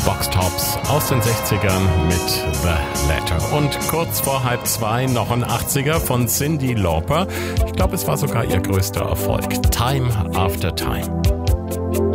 Boxtops aus den 60ern mit The Letter. Und kurz vor 1:30 noch ein 80er von Cyndi Lauper. Ich glaube, es war sogar ihr größter Erfolg. Time After Time.